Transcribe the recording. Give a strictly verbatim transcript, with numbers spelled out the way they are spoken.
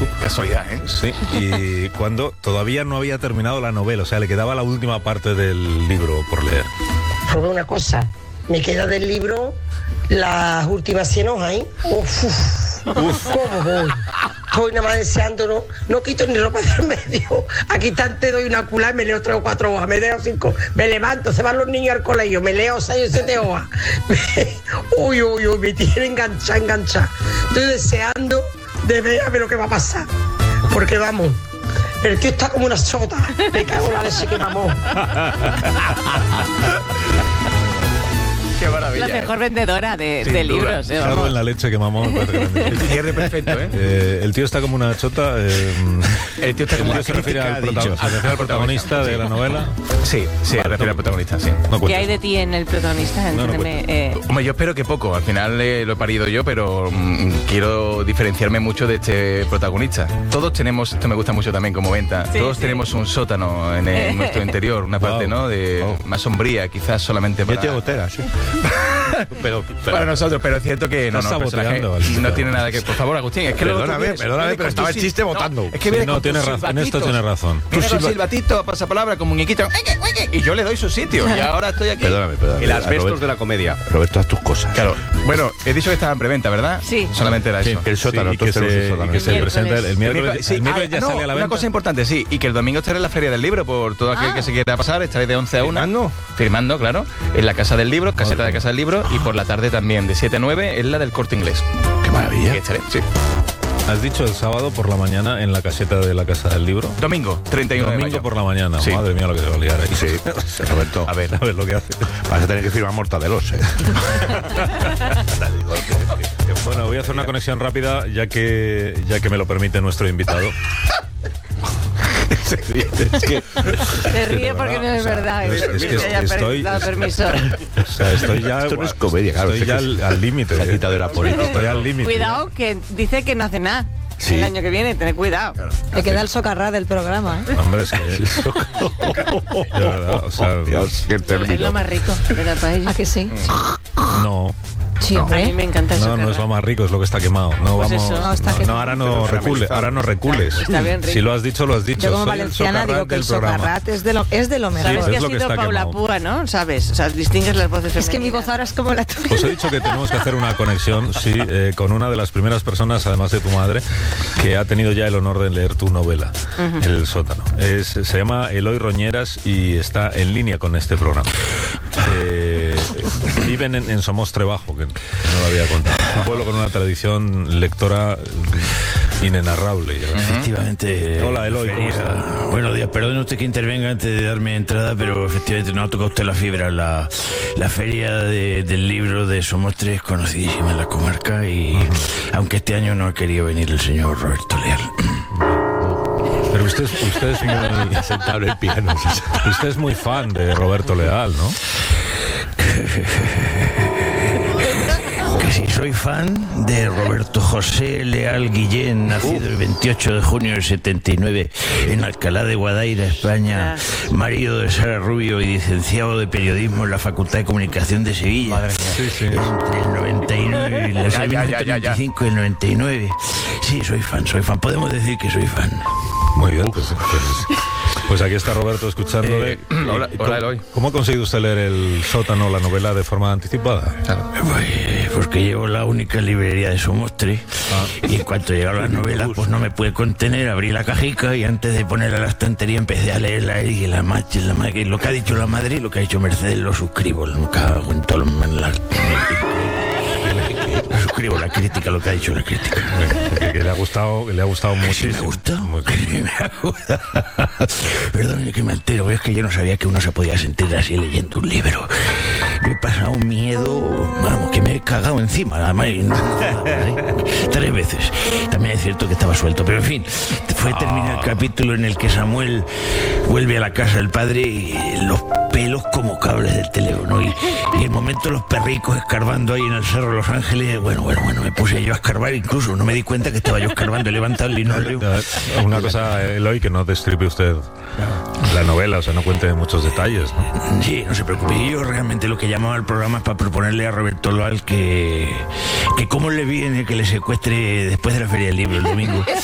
tú. Casualidad, ¿eh? Sí, y cuando todavía no había terminado la novela, o sea, le quedaba la última parte del libro por leer. Probé una cosa, me queda del libro las últimas cien hojas, ¿eh? Uf, uf, uf, ¿cómo voy? Estoy nada más deseando, no, no quito ni ropa del medio. Aquí te doy una culá y me leo tres o cuatro hojas, me leo cinco, me levanto, se van los niños al colegio, me leo seis o siete hojas. Uy, uy, uy, me tiene enganchada, enganchada. Estoy deseando de ver a ver lo que va a pasar. Porque vamos, el tío está como una sota. Me cago en la leche que mamó. Qué maravilla. La mejor vendedora de, Sin de duda. libros. ¿eh? Cago en la leche que mamó. El cierre perfecto, ¿eh? Eh, el tío está como una chota. Eh, El tío está como el una tío se refiere crítica, al, ha dicho. prota- se refiere al protagonista de la novela. Sí, sí, Vale, refiere no- al protagonista, sí. No ¿Qué cuentes. hay de ti en el protagonista? No, no Entiéndeme. eh, Hombre, yo espero que poco. Al final eh, lo he parido yo, pero mm, quiero diferenciarme mucho de este protagonista. Todos tenemos, esto me gusta mucho también como venta, Sí, todos sí. tenemos un sótano en, en nuestro interior, una parte, Wow. ¿no? De Wow. más sombría, quizás solamente Yo para... tengo gotera, sí. Pero, para nosotros, pero es cierto que no, Estás no, el personaje saboteando, Alicia. no tiene nada que... Por favor, Agustín, es que luego tú Perdóname, vienes- perdóname, vienes pero con estaba tus el sil- chiste no, votando. es que Sí, viene no, con tiene tus razón, en esto silbatitos. tiene razón. Viene con silba- silbatito, pasapalabra, con muñequito, y yo le doy su sitio, y ahora estoy aquí. Perdóname, perdóname. El A asbestos Roberto- de la comedia. Roberto, haz tus cosas. Claro, bueno, he dicho que estaba en preventa, ¿verdad? Sí. Solamente era Sí, eso. El sótano, sí, y que todos tenemos se, el sótano. y que se El miércoles. presenta el miércoles, Sí, el miércoles ya ah, no, sale a la venta. Una cosa importante, sí, y que el domingo estaré en la Feria del Libro por todo aquel Ah. que se quiera pasar, estaré de once a una. ¿Firmando? Firmando, claro, en la Casa del Libro, caseta de Casa del Libro, y por la tarde también, de siete a nueve, en la del Corte Inglés. Qué maravilla. Que estaré, sí. Has dicho el sábado por la mañana en la caseta de la Casa del Libro. Domingo, treinta y uno de Domingo mayo. por la mañana. Sí. Madre mía lo que se va a liar ahí. Sí, Roberto. A ver, A ver lo que hace. Vas a tener que firmar mortadelos, ¿eh? Bueno, voy a hacer una conexión rápida ya que ya que me lo permite nuestro invitado. Es que Se ríe porque no es verdad. Es- es que que haya estoy- dado permiso. O sea, estoy ya Esto no es comedia, claro, Estoy es ya que al al límite. la quitadera política. Estoy al límite. Cuidado, que dice que no hace nada. Sí. El año que viene, tened cuidado. Te queda el socarrá del programa, ¿eh? Hombre, es que de verdad, o sea, Dios, qué Es término. lo más rico de la paella. ¿A que sí? no. Sí, A mí hombre. me encanta eso. No, no es lo más rico, es lo que está quemado. No, Pues vamos. eso. No, está no, quemado. ahora no recules, ahora no recules. Está bien rico. Si lo has dicho, lo has dicho. Yo como Soy el valenciana socarrat digo que el del programa. socarrat es de lo, es de lo mejor. Sabes Sí, que es ha lo que sido está Paula quemado. Púa, ¿no? ¿Sabes? O sea, distingues las voces Es que mi femeninas. voz ahora es como la tuya. Os he dicho que tenemos que hacer una conexión, sí, eh, con una de las primeras personas, además de tu madre, que ha tenido ya el honor de leer tu novela, El sótano. Es- se llama Eloy Roñeras y está en línea con este programa. Eh, viven en, en Somostre Bajo, que no lo había contado. Un pueblo con una tradición lectora inenarrable. Efectivamente. Hola, Eloy, ¿cómo Feria. está? Buenos días, perdone usted que intervenga antes de darme entrada, pero efectivamente no ha tocado usted la fibra. La, la feria de- del libro de Somostre es conocidísima en la comarca y aunque este año no ha querido venir el señor Roberto Leal. Pero usted, es- usted es muy Sentable el piano. usted es muy fan de Roberto Leal, ¿no? Que si soy fan de Roberto José Leal Guillén, nacido el veintiocho de junio del setenta y nueve en Alcalá de Guadaira, España, marido de Sara Rubio y licenciado de periodismo en la Facultad de Comunicación de Sevilla. Sí, sí. Entre el noventa y nueve y el Ya, ya, ya, ya, ya. noventa y cinco y el noventa y nueve. Sí, soy fan, soy fan. Podemos decir que soy fan. Muy bien, pues, pues, pues aquí está Roberto escuchándole. Eh, hola, ¿Y hola, cómo- Eloy. ¿Cómo ha conseguido usted leer El sótano, la novela, de forma anticipada? Pues, porque llevo la única librería de Somostre y en cuanto llegaron las novelas pues no me pude contener, abrí la cajica y antes de ponerla a la estantería empecé a leerla y la macho, la madre, lo que ha dicho la madre y lo que ha dicho Mercedes lo suscribo, lo cago en todo lo- en la- lo suscribo, la crítica, lo que ha dicho la crítica. Que, que le ha gustado, que le ha gustado mucho. ¿Sí me gusta? Muy- Me gusta. Perdón que me altero, pero es que yo no sabía que uno se podía sentir así leyendo un libro. Me he pasado un miedo, vamos, que me he cagado encima, además, y no- ¿eh? tres veces. También es cierto que estaba suelto, pero en fin, fue terminar el capítulo en el que Samuel vuelve a la casa del padre y los pelos como cables del teléfono y, y el momento los perricos escarbando ahí en el Cerro de Los Ángeles, bueno, bueno, bueno, me puse yo a escarbar, incluso no me di cuenta que estaba yo escarbando, he levantado el linóleo. Una cosa, Eloy, que no destripe usted la novela, o sea, no cuente muchos detalles, ¿no? Sí, no se preocupe. Yo realmente lo que llamaba al programa es para proponerle a Roberto Leal que, que cómo le viene que le secuestre después de la Feria del Libro el domingo.